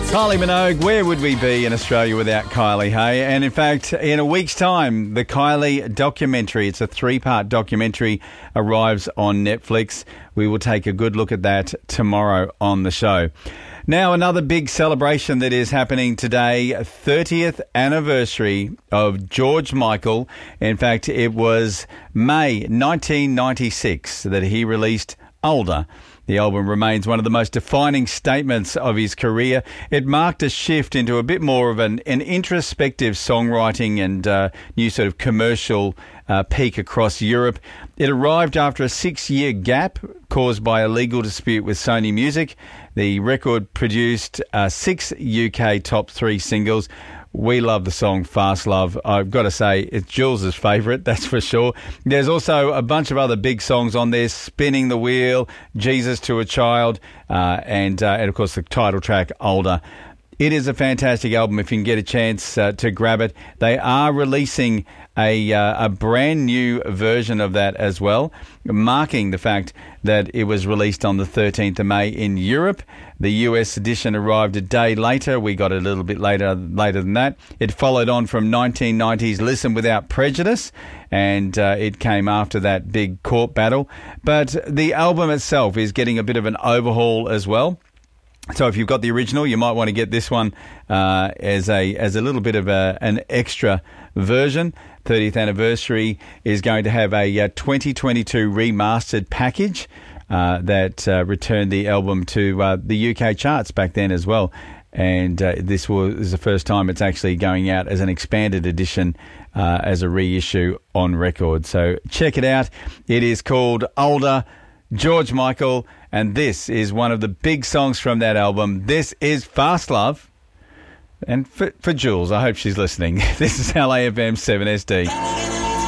Kylie Minogue, where would we be in Australia without Kylie, hey? And in fact, in a week's time, the Kylie documentary, it's a 3-part documentary, arrives on Netflix. We will take a good look at that tomorrow on the show. Now, another big celebration that is happening today, 30th anniversary of George Michael. In fact, it was May 1996 that he released Older. The album remains one of the most defining statements of his career. It marked a shift into a bit more of an introspective songwriting and new sort of commercial peak across Europe. It arrived after a 6-year gap caused by a legal dispute with Sony Music. The record produced 6 UK top 3 singles. We love the song Fast Love. I've got to say, it's Jules' favourite, that's for sure. There's also a bunch of other big songs on there, Spinning the Wheel, Jesus to a Child, and of course the title track, Older. It is a fantastic album if you can get a chance to grab it. They are releasing a brand new version of that as well, marking the fact that it was released on the 13th of May in Europe. The US edition arrived a day later. We got it a little bit later than that. It followed on from 1990's Listen Without Prejudice, and it came after that big court battle. But the album itself is getting a bit of an overhaul as well. So if you've got the original, you might want to get this one as a little bit of an extra version. 30th anniversary is going to have a 2022 remastered package that returned the album to the UK charts back then as well. And this is the first time it's actually going out as an expanded edition as a reissue on record. So check it out. It is called Older, George Michael, and this is one of the big songs from that album. This is Fast Love. And for Jules, I hope she's listening. This is LAFM 7SD.